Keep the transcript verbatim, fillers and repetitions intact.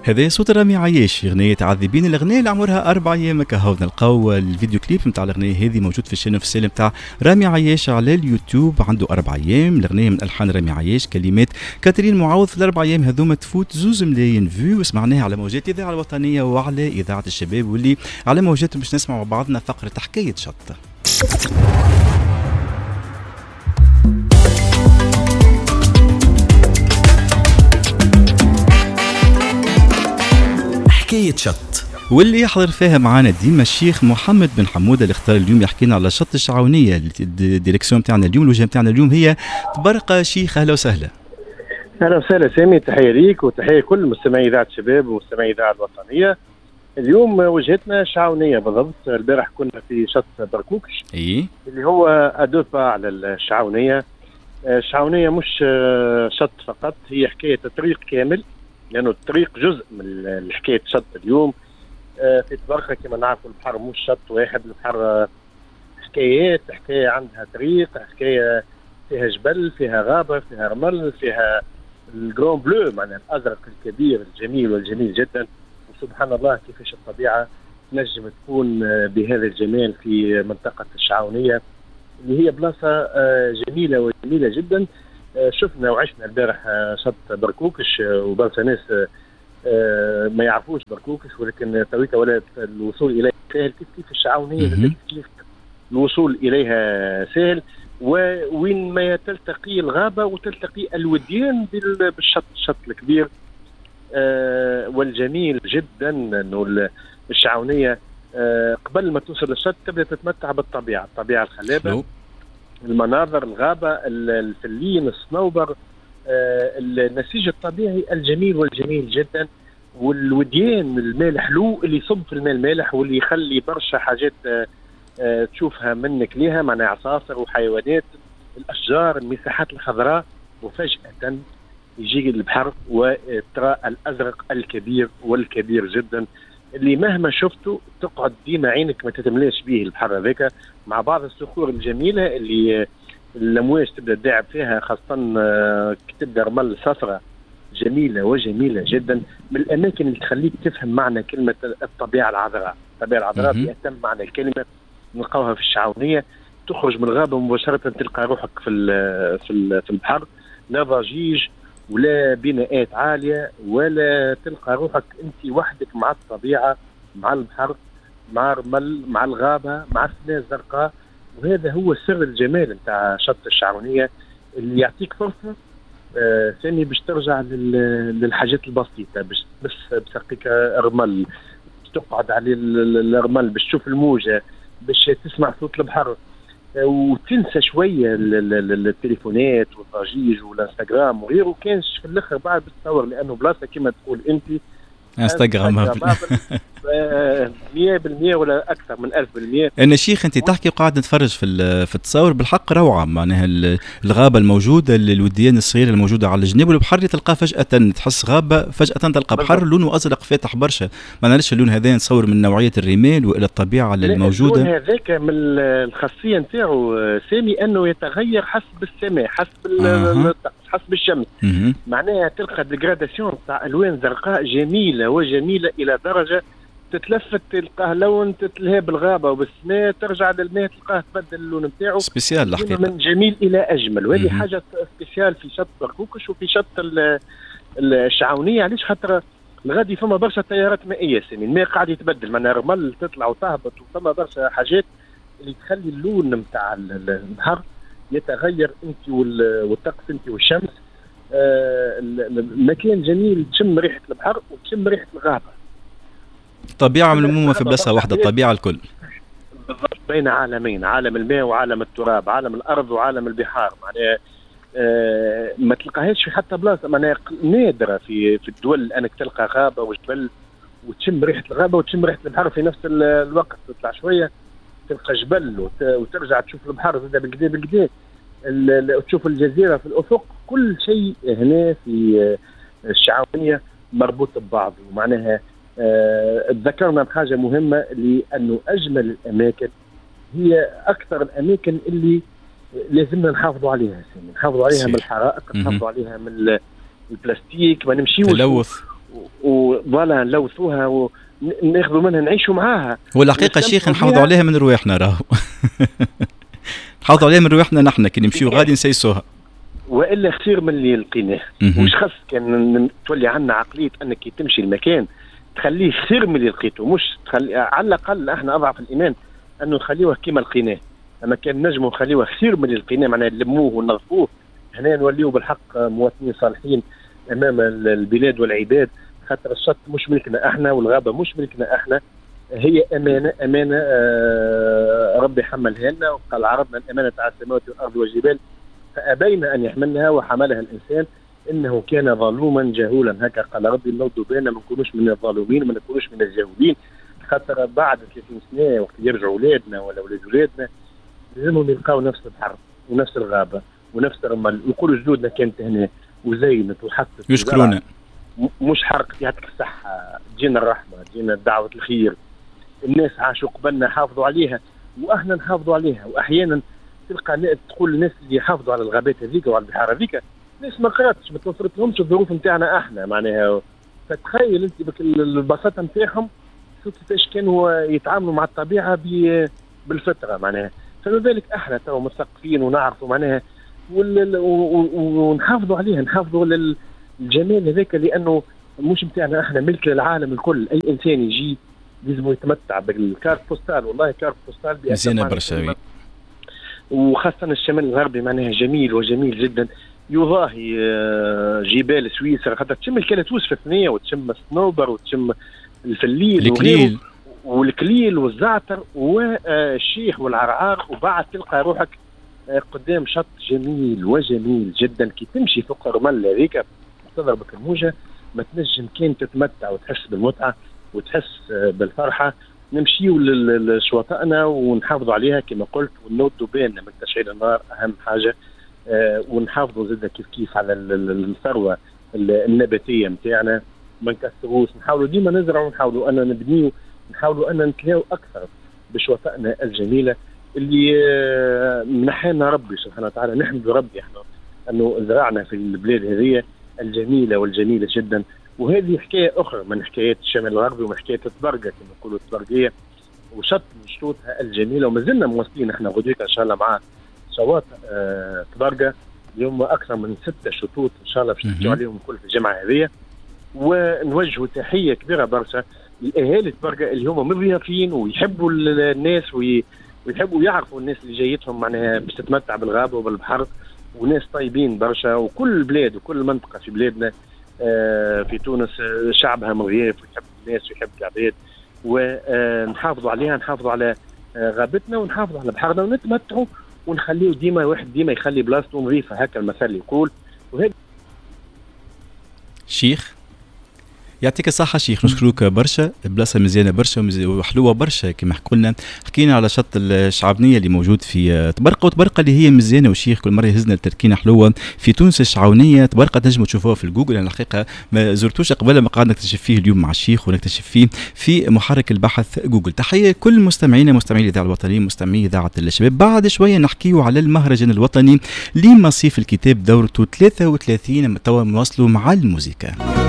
هذا صوت رامي عياش في اغنيه عذبين، الاغنيه اللي عمرها اربع ايام كهو. نلقاو الفيديو كليب نتاع الاغنيه هذه موجود في الشانل السالم نتاع رامي عياش على اليوتيوب، عنده اربع ايام. الاغنيه من الحان رامي عياش، كلمات كاترين معوض. في الاربع ايام هذوما تفوت زوز ملايين فيو، وسمعناها على موجات الاذاعه الوطنيه وعلى اذاعه الشباب، واللي على موجات باش نسمع مع بعضنا فقره حكايه شط. حكاية شط، واللي يحضر فيها معنا ديما الشيخ محمد بن حمودة اللي اختار اليوم يحكينا على شط الشعونية. الديريكسيون نتاعنا اليوم، الوجهه نتاعنا اليوم هي تبرقة شيخ. اهلا وسهلا. اهلا وسهلا سامي، تحيه ليك وتحيه كل مستمعي اذاعه الشباب ومستمعي اذاعه الوطنيه. اليوم وجهتنا شعونيه بالضبط. البارح كنا في شط بركوكش اي اللي هو ادوبا على الشعونيه. الشعونيه مش شط فقط، هي حكايه طريق كامل، لانه يعني الطريق جزء من حكايه شط اليوم. في تبرقة كما نعرفوا البحر مش شط واحد، البحر حكايات، حكايه عندها طريق، حكايه فيها جبل، فيها غابه، فيها رمل، فيها الجرون بلو معناها الازرق الكبير الجميل والجميل جدا. وسبحان الله كيفاش الطبيعه تنجم تكون بهذا الجمال في منطقه الشعونيه اللي هي بلاصه جميله وجميله جدا. شفنا وعشنا البارح شط بركوكش، وبرشا ناس ما يعرفوش بركوكش، ولكن تويتا ولات الوصول اليها سهل. كيف كيف الشعونيه كيف الوصول اليها سهل، ووين ما تلتقي الغابه وتلتقي الوديان بالشط، الشط الكبير آه والجميل جدا. انه الشعونيه آه قبل ما توصل للشط تبدا تتمتع بالطبيعه، الطبيعه الخلابه، المناظر، الغابه، الفلين، الصنوبر، آه النسيج الطبيعي الجميل والجميل جدا، والوديان المالح له اللي يصب في الماء المالح واللي يخلي برشا حاجات آه آه تشوفها منك ليها، معناها عصافر وحيوانات، الاشجار، المساحات الخضراء، وفجاه يجي البحر وترى الازرق الكبير والكبير جدا اللي مهما شفته تقعد ديما عينك ما تتملاش به. البحر هذاك مع بعض الصخور الجميله اللي الامواج تبدا تداعب فيها، خاصه تبدا رمل صفراء جميله وجميله جدا، من الاماكن اللي تخليك تفهم معنى كلمه الطبيعه العذراء. الطبيعه العذراء في اتم معنى الكلمه نلقاوها في الشعونيه. تخرج من الغابه مباشره تلقى روحك في في في البحر، لا ضجيج ولا بناءات عاليه، ولا تلقى روحك انت وحدك مع الطبيعه، مع البحر، مع رمل، مع الغابه، مع السماء الزرقاء. وهذا هو سر الجمال نتاع شط الشعونيه اللي يعطيك فرصه آه ثاني باش ترجع للحاجات البسيطه، باش بس بسقيك رمل، تقعد على الرمل باش تشوف الموجه، باش تسمع صوت البحر، وتنسى شويه التليفونات والضجيج والانستغرام وغيره. كانش في الاخر بعد بتصور، لانه بلاصه كما تقول انت انستغرام مية بالمية ولا اكثر من ألف بالمية. انا شيخ انت تحكي وقاعد نتفرج في في التصاور، بالحق روعه. معناها الغابه الموجوده، الوديان الصغيره الموجوده على الجناب، والبحر تلقاه فجاه تحس غابه، فجاه تلقى بحر لونه ازرق فاتح برشا. ما نعرفش اللون هذا نتصور من نوعيه الرمال والى الطبيعه الموجوده. اللون هذاك من الخاصيه نتاعو سامي انه يتغير حسب السماء، حسب الطقس، حسب الشمس. معناها تلقى ديغراداسيون تاع الوان زرقاء جميله وجميله الى درجه تتلفت تلقاه لون تتلهى بالغابه وبالسماء، ترجع للماء تلقاه تبدل اللون نتاعو. سبيسيال الحقيقه، من جميل الى اجمل. وهذه حاجه سبيسيال في شط بركوكش وفي شط الشعونيه. علاش؟ خاطر الغادي فما برشا تيارات مائيه سامي، الماء قاعد يتبدل، معناها رمل تطلع وتهبط، وفما برشا حاجات اللي تخلي اللون نتاع البحر يتغير انت والطقس انت والشمس. آه المكان جميل، تشم ريحه البحر وتشم ريحه الغابه. الطبيعه ملمومه في بلاصه واحده، الطبيعه الكل بالضبط بين عالمين، عالم الماء وعالم التراب، عالم الارض وعالم البحار. معناها آه ما تلقاهاش في حتى بلاصه، معناها نادره في في الدول انك تلقى غابه وجبل وتشم ريحه الغابه وتشم ريحه البحر في نفس الوقت. تطلع شويه تلقى جبل وترجع تشوف البحر زاد بالكدا بالكدا، وتشوف الجزيره في الافق. كل شيء هنا في الشعونيه مربوط ببعضه. معناها تذكرنا أه بحاجه مهمه، لانه اجمل الاماكن هي اكثر الاماكن اللي لازمنا نحافظوا عليها سيدي. نحافظوا عليها من الحرائق، نحافظوا عليها من البلاستيك، ما نمشيوش تلوث. و فوالا نلوثوها وناخذوا منها نعيشوا معاها. والحقيقه الشيخ نحافظوا عليها من رواحنا راهو نحافظوا عليها من رواحنا نحن كي نمشيو غادي نسيسوها، والا خسير من اللي لقيناه. وش خص كان تولي عندنا عقليه انك كي تمشي المكان تخليه خسير من اللي لقيته، مش تخلي على الاقل احنا اضعف الايمان انه نخليوه كيما لقيناه. اما كان نجموا نخليوه خسير من اللي لقيناه معناها نلموه وننظفوه، هنا نوليو بالحق مواطنين صالحين امام البلاد والعباد. خاطر الشط مش ملكنا احنا والغابه مش ملكنا احنا، هي امانه امانه آه ربي حملها لنا وقال عرضنا الامانه على السماوات والارض والجبال فابينا ان يحملنها وحملها الانسان انه كان ظلوما جهولا. هكا قال ربي نوضوا بينا ما نكونوش من الظالمين وما نكونوش من الجاهلين. خاطر بعد ثلاثين سنه وقت يرجعوا اولادنا ولا اولاد اولادنا لازمهم يلقاو نفس الحرب ونفس الغابه ونفس الرمل ويقولوا جدودنا كانت هنا وزينت وحطت يشكرونا. مش حرق يعطيك الصحه، تجينا الرحمه، تجينا دعوه الخير. الناس عاشوا قبلنا حافظوا عليها واحنا نحافظوا عليها. واحيانا تلقى تقول الناس اللي يحافظوا على الغابات هذيك وعلى البحار هذيك ناس ما قراتش ما توفرت لهمش الظروف نتاعنا احنا معناها. فتخيل انت بك البساطه نتاعهم شوف كيفاش كانوا يتعاملوا مع الطبيعه بالفطره معناها. فلذلك احنا تو مثقفين ونعرفوا معناها ونحافظوا عليها، نحافظوا للجمال هذاك لانه مش نتاعنا احنا، ملك للعالم الكل. اي انسان يجي لازم يتمتع بالكارت بوستال. والله كارت بوستال مزيانه برشا، وخاصه الشمال الغربي معناها جميل وجميل جدا. يضاهي جبال سويسرا، خاطر تشم الكلاتوس في الثنيه وتشم الصنوبر وتشم الفليل الكليل والكليل والزعتر والشيخ والعرعار، وبعد تلقى روحك قدام شط جميل وجميل جدا. كي تمشي فوق الرمل هذيك تضربك الموجه ما تنجم كان تتمتع وتحس بالمتعه وتحس بالفرحه. نمشيو لشواطئنا ونحافظوا عليها كما قلت ونودوا بالنا من تشعيل النار اهم حاجه. آه ونحافظوا زاد كيف كيف على الثروه النباتيه نتاعنا ما نكسروش. نحاولوا ديما نزرعوا، نحاولوا ان نبنيو، نحاولوا ان نتلاو اكثر بشواطئنا الجميله اللي آه منحانا ربي سبحانه وتعالى. نحمد ربي احنا انه زرعنا في البلاد هذه الجميله والجميله جدا. وهذه حكايه اخرى من حكايات الشمال الغربي ومن حكايه الطبرقه كما نقولوا الطبرقيه وشط من شطوطها الجميله. وما زلنا مواصلين احنا غدوه ان شاء الله مع شواطئ آه طبرقه اليوم اكثر من ستة شطوط ان شاء الله باش نحكيو عليهم الكل في الجمعه هذه. ونوجهوا تحيه كبيره برشا لاهالي طبرقه اللي هم مضيافين ويحبوا الناس ويحبوا يعرفوا الناس اللي جايتهم معناها باش تتمتع بالغابه وبالبحر، وناس طيبين برشا. وكل البلاد وكل منطقه في بلادنا آه في تونس شعبها مضياف ويحب الناس ويحب العباد، ونحافظوا عليها، نحافظوا على آه غابتنا ونحافظوا على بحرنا ونتمتعوا ونخليه ديما واحد ديما يخلي بلاصته نظيفه هكا المثل يقول. وهذا شيخ يعطيك الصحة شيخ، نشكروك برشا، بلاصة مزيانة برشا وحلوة برشا كما قلنا. حكينا على شط الشعبنية اللي موجود في طبرقة، وطبرقة اللي هي مزيانة وشيخ كل مرة يهزنا التركينة حلوة في تونس. الشعونية طبرقة تنجموا تشوفوها في الجوجل، يعني الحقيقة ما زرتوش قبل ما قاعد نكتشف فيه اليوم مع الشيخ ونكتشف فيه في محرك البحث جوجل. تحية كل مستمعينا مستمعي الإذاعة الوطنية مستمعي إذاعة الشباب. بعد شوية نحكيو على المهرجان الوطني لمصيف الكتاب دورته ثلاثة وثلاثين توا نواصلوا مع الموسيقى.